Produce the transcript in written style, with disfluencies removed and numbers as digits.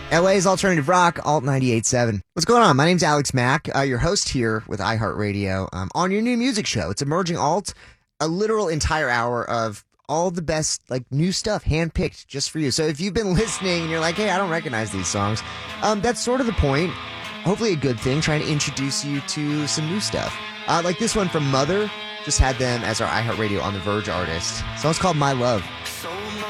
LA's alternative rock, Alt 98.7. What's going on? My name's Alex Mack, your host here with iHeartRadio on your new music show. It's Emerging Alt, a literal entire hour of all the best new stuff handpicked just for you. So if you've been listening and you're like, hey, I don't recognize these songs, that's sort of the point. Hopefully a good thing, trying to introduce you to some new stuff. Like this one from Mother, just had them as our iHeartRadio On the Verge artist. The song's called My Love.